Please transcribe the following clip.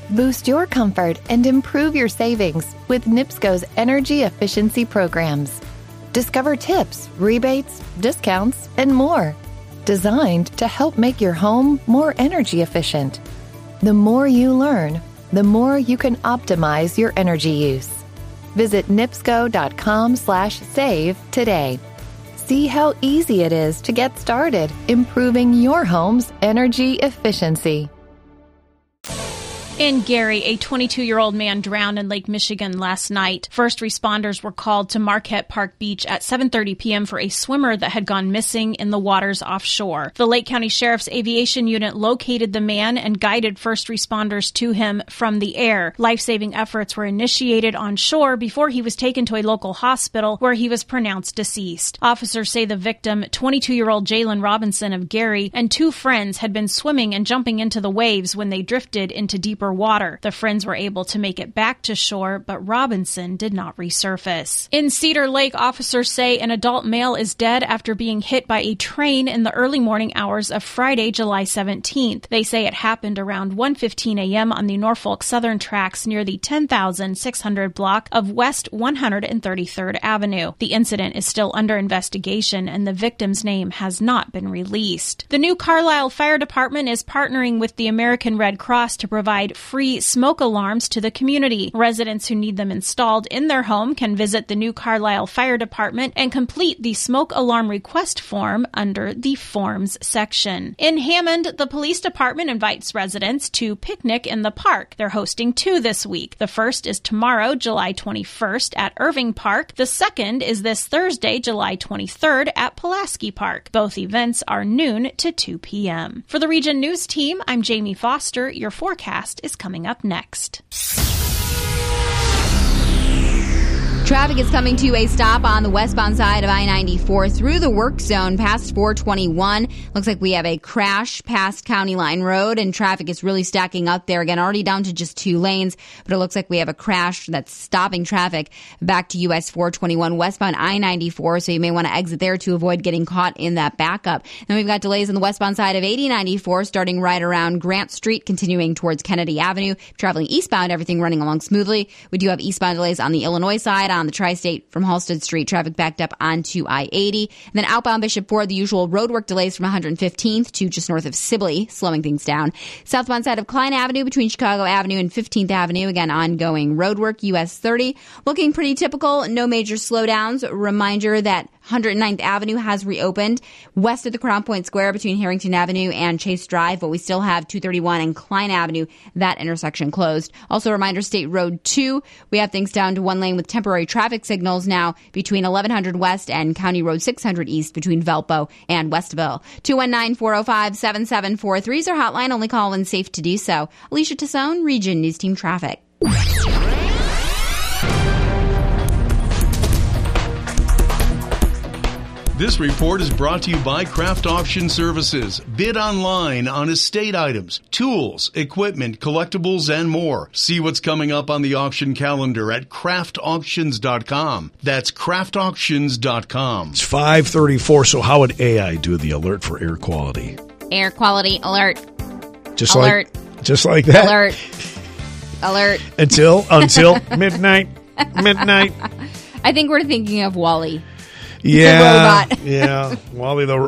Boost your comfort and improve your savings with NIPSCO's energy efficiency programs. Discover tips, rebates, discounts, and more, designed to help make your home more energy efficient. The more you learn, the more you can optimize your energy use. Visit nipsco.com/save today. See how easy it is to get started improving your home's energy efficiency. In Gary, a 22-year-old man drowned in Lake Michigan last night. First responders were called to Marquette Park Beach at 7:30 p.m. for a swimmer that had gone missing in the waters offshore. The Lake County Sheriff's Aviation Unit located the man and guided first responders to him from the air. Life-saving efforts were initiated on shore before he was taken to a local hospital where he was pronounced deceased. Officers say the victim, 22-year-old Jalen Robinson of Gary, and two friends had been swimming and jumping into the waves when they drifted into deeper water. The friends were able to make it back to shore, but Robinson did not resurface. In Cedar Lake, officers say an adult male is dead after being hit by a train in the early morning hours of Friday, July 17th. They say it happened around 1:15 a.m. on the Norfolk Southern tracks near the 10,600 block of West 133rd Avenue. The incident is still under investigation, and the victim's name has not been released. The new Carlisle Fire Department is partnering with the American Red Cross to provide free smoke alarms to the community. Residents who need them installed in their home can visit the new Carlisle Fire Department and complete the smoke alarm request form under the Forms section. In Hammond, the police department invites residents to picnic in the park. They're hosting two this week. The first is tomorrow, July 21st at Irving Park. The second is this Thursday, July 23rd at Pulaski Park. Both events are noon to 2 p.m. For the Region News Team, I'm Jamie Foster. Your forecast is coming up next. Traffic is coming to a stop on the westbound side of I-94 through the work zone past 421. Looks like we have a crash past County Line Road, and traffic is really stacking up there. Again, already down to just 2 lanes, but it looks like we have a crash that's stopping traffic back to US 421 westbound I-94, so you may want to exit there to avoid getting caught in that backup. Then we've got delays on the westbound side of 8094 starting right around Grant Street, continuing towards Kennedy Avenue. Traveling eastbound, everything running along smoothly. We do have eastbound delays on the Illinois side, on the Tri-State from Halsted Street, traffic backed up onto I-80. And then outbound Bishop Ford, the usual roadwork delays from 115th to just north of Sibley, slowing things down. Southbound side of Klein Avenue between Chicago Avenue and 15th Avenue, again, ongoing roadwork. US 30, looking pretty typical, no major slowdowns. Reminder that 109th Avenue has reopened west of the Crown Point Square between Harrington Avenue and Chase Drive, but we still have 231 and Klein Avenue, that intersection closed. Also, reminder, State Road 2, we have things down to 1 lane with temporary traffic signals now between 1100 West and County Road 600 East between Valpo and Westville. 219-405-7743 is our hotline. Only call when safe to do so. Alicia Tassone, Region News Team Traffic. This report is brought to you by Craft Auction Services. Bid online on estate items, tools, equipment, collectibles, and more. See what's coming up on the auction calendar at craftauctions.com. That's craftauctions.com. It's 5:34, so how would AI do the alert for air quality? Air quality alert. Just alert. Just like that? Alert. Alert. Until midnight. I think we're thinking of WALL-E. Yeah, the robot. Yeah, Wally the